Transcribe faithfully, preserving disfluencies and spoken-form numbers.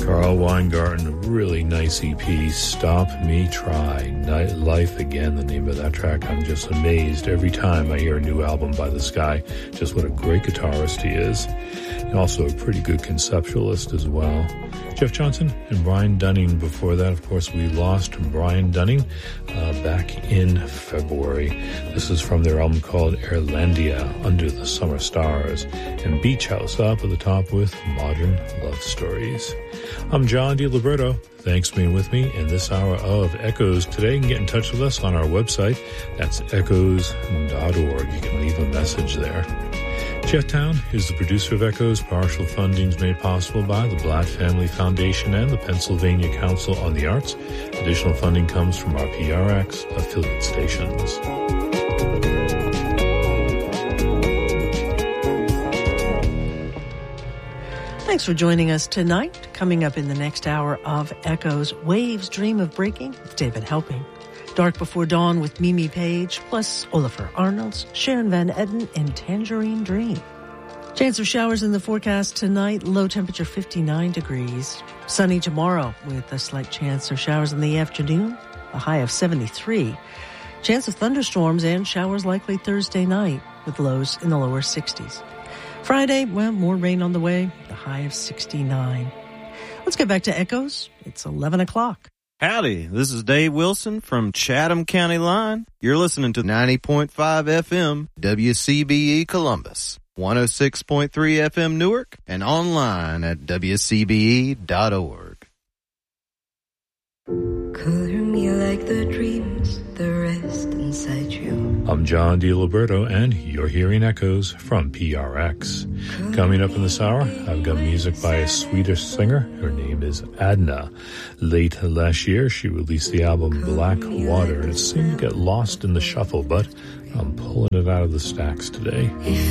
Carl Weingarten, a really nice E P, Stop Me Try, Night Life Again, the name of that track. I'm just amazed every time I hear a new album by this guy, just what a great guitarist he is. And also a pretty good conceptualist as well. Jeff Johnson and Brian Dunning before that. Of course, we lost Brian Dunning uh, back in February. This is from their album called Airlandia, Under the Summer Stars, and Beach House up at the top with Modern Love Stories. I'm John DiLiberto. Thanks for being with me in this hour of Echoes. Today you can get in touch with us on our website. That's echoes dot org. You can leave a message there. Jeff Town is the producer of Echoes. Partial funding is made possible by the Blatt Family Foundation and the Pennsylvania Council on the Arts. Additional funding comes from our P R X affiliate stations. Thanks for joining us tonight. Coming up in the next hour of Echoes, Waves Dream of Breaking with David Helping. Dark Before Dawn with Mimi Page, plus Olafur Arnolds, Sharon Van Etten, and Tangerine Dream. Chance of showers in the forecast tonight, low temperature fifty-nine degrees. Sunny tomorrow with a slight chance of showers in the afternoon, a high of seventy-three. Chance of thunderstorms and showers likely Thursday night with lows in the lower sixties. Friday, well, more rain on the way, the high of sixty-nine. Let's get back to Echoes. It's eleven o'clock. Howdy, this is Dave Wilson from Chatham County Line. You're listening to ninety point five F M W C B E Columbus, one oh six point three F M Newark, and online at W C B E dot org. Color me like the dreams, the rest inside you. I'm John DiLiberto, and you're hearing Echoes from P R X. Coming up in this hour, I've got music by a Swedish singer. Her name is Adna. Late last year, she released the album Black Water, and it seemed to get lost in the shuffle, but I'm pulling it out of the stacks today.